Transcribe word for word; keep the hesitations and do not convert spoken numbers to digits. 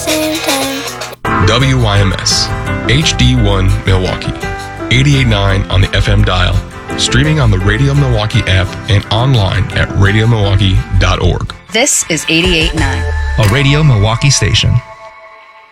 same time. W Y M S, H D one Milwaukee, eighty-eight point nine on the F M dial, streaming on the Radio Milwaukee app and online at radio milwaukee dot org. This is eighty-eight point nine. A Radio Milwaukee station.